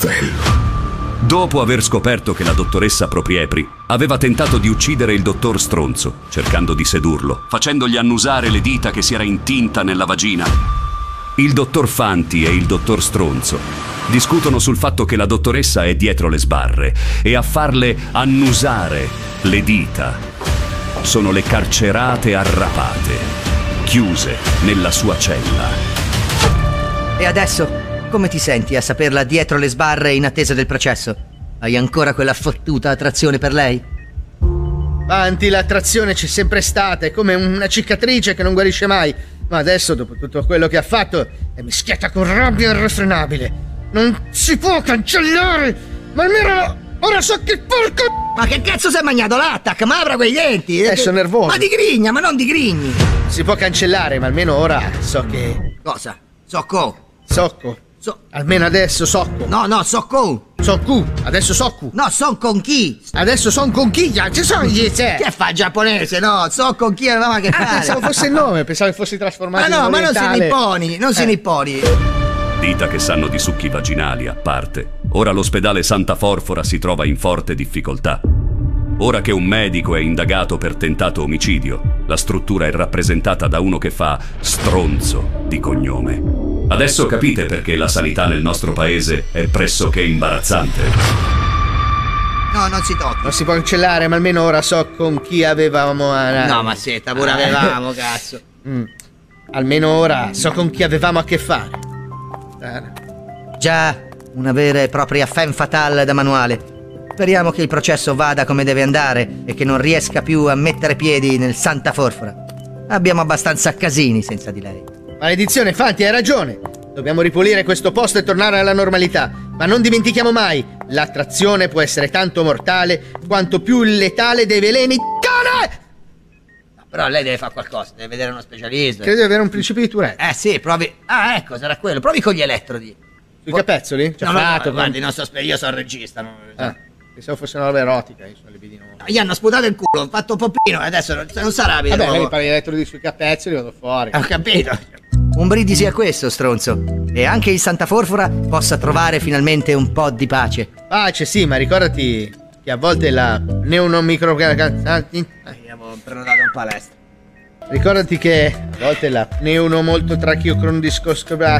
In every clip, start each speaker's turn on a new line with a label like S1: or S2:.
S1: cervello.
S2: Dopo aver scoperto che la dottoressa Propriepri aveva tentato di uccidere il dottor Stronzo, cercando di sedurlo, facendogli annusare le dita che si era intinta nella vagina, il dottor Fanti e il dottor Stronzo discutono sul fatto che la dottoressa è dietro le sbarre e a farle annusare le dita sono le carcerate arrapate, chiuse nella sua cella.
S3: E adesso? Come ti senti a saperla dietro le sbarre in attesa del processo? Hai ancora quella fottuta attrazione per lei?
S4: Avanti, l'attrazione c'è sempre stata, è come una cicatrice che non guarisce mai. Ma adesso, dopo tutto quello che ha fatto, è mischiata con rabbia irrefrenabile. Non si può cancellare! Ma almeno ora so che porco...
S3: Ma che cazzo sei mangiato l'attack? Ma apra quei denti!
S4: Sono nervoso.
S3: Ma digrigna, ma non digrigni!
S4: Si può cancellare, ma almeno ora so che...
S3: Cosa? Socco!
S4: Almeno adesso socco.
S3: No, socco!
S4: Soccu, adesso soccu.
S3: No, son con chi?
S4: Adesso son con chi? Ci sono gli c'è.
S3: Che fa il giapponese? No, so con chi avevamo a che fare.
S4: Pensavo fosse il nome, pensavo che fossi trasformato in orientale.
S3: Ma non si nipponi.
S2: Dita che sanno di succhi vaginali a parte. Ora l'ospedale Santa Forfora si trova in forte difficoltà. Ora che un medico è indagato per tentato omicidio, la struttura è rappresentata da uno che fa Stronzo di cognome. Adesso capite perché la sanità nel nostro paese è pressoché imbarazzante.
S3: No, non si tocca.
S4: Non si può cancellare, ma almeno ora so con chi avevamo...
S3: No, ma senta, pure avevamo, cazzo.
S4: Almeno ora so con chi avevamo a che fare.
S3: Già, una vera e propria femme fatale da manuale. Speriamo che il processo vada come deve andare e che non riesca più a mettere piedi nel Santa Forfora. Abbiamo abbastanza casini senza di lei.
S4: Maledizione, Fanti, hai ragione. Dobbiamo ripulire questo posto e tornare alla normalità. Ma non dimentichiamo mai, l'attrazione può essere tanto mortale quanto più letale dei veleni. Cane!
S3: No, però lei deve fare qualcosa, deve vedere uno specialista.
S4: Credo di avere un principio di Tourette.
S3: Sì, provi. Ah, ecco, sarà quello. Provi con gli elettrodi.
S4: Sui capezzoli?
S3: Guardi, non so, io sono regista.
S4: Pensavo fosse una roba erotica, io sono libidino.
S3: Gli hanno sputato il culo, ho fatto poppino e adesso non sarà rapido.
S4: Vabbè, lei parla di elettrodi sui capezzoli, vado fuori.
S3: Ho capito. Un brindisi a questo, Stronzo. E anche il Santa Forfora possa trovare finalmente un po' di pace.
S4: Pace, sì, ma ricordati che a volte la pneunomicro...
S3: Abbiamo prenotato un palestra.
S4: Ricordati che a volte la pneumomoltotracheocrondiscoscopia...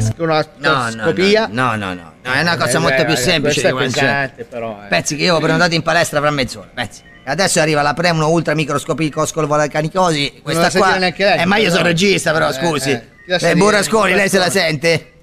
S3: No, è una cosa molto più semplice di
S4: pesante, però.
S3: Pensi che io ho prenotato in palestra fra mezz'ora, pensi. Adesso arriva la pneumo ultra microscopicoscolvolcanicosi, questa qua. Ma io sono regista, però, scusi. Burrasconi, lei se la sente?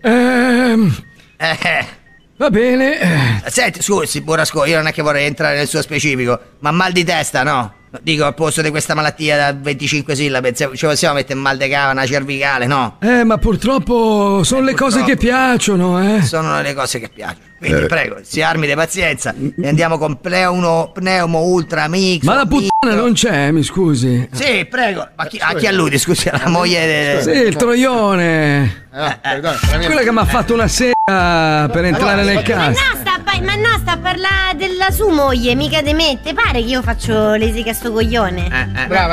S5: Va bene.
S3: Senti, scusi, Burrasconi, io non è che vorrei entrare nel suo specifico, ma mal di testa, no? Dico, al posto di questa malattia da 25 sillabe, ci possiamo mettere mal de cava, una cervicale, no?
S5: Ma purtroppo sono le cose che piacciono,
S3: Sono le cose che piacciono. Quindi prego, si armi di pazienza e andiamo con pneumo ultra mix.
S5: Ma la puttana non c'è, mi scusi.
S3: Sì, prego. Ma a chi allude, scusi? Alla moglie
S5: Sì, il troione. Quella che mi ha fatto una sera per entrare nel caso.
S6: Ma no, sta a parlare della sua moglie, mica di me. Te pare che io faccio l'esica a sto coglione?
S4: Brava,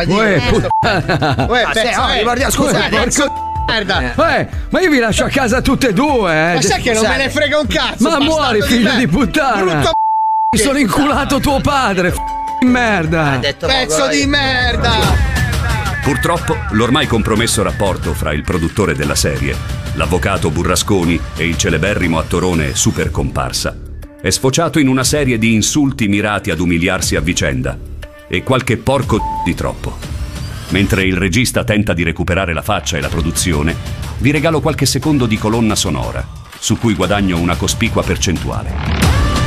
S3: scusate.
S4: Merda.
S5: Ma io vi lascio a casa tutte e due,
S4: Ma sai che non me ne frega un cazzo.
S5: Ma muori, figlio di puttana.
S4: Brutto
S5: mi sono inculato tuo padre, merda.
S4: Pezzo di merda.
S2: Purtroppo l'ormai compromesso rapporto fra il produttore della serie, l'avvocato Burrasconi e il celeberrimo attorone Super Comparsa è sfociato in una serie di insulti mirati ad umiliarsi a vicenda e qualche porco di troppo. Mentre il regista tenta di recuperare la faccia e la produzione, vi regalo qualche secondo di colonna sonora, su cui guadagno una cospicua percentuale.